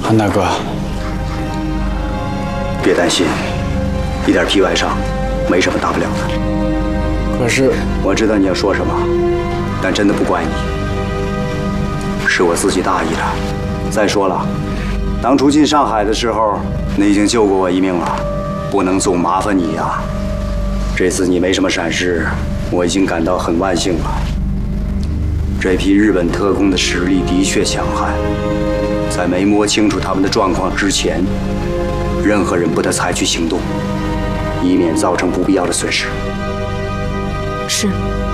韩大哥， 别担心，一点皮外伤，没什么大不了的。 可是我知道你要说什么，但真的不怪你，是我自己大意了。再说了，当初进上海的时候，你已经救过我一命了，不能总麻烦你呀。这次你没什么闪失，我已经感到很万幸了。这批日本特工的实力的确强悍，在没摸清楚他们的状况之前，任何人不得采取行动，以免造成不必要的损失。 是。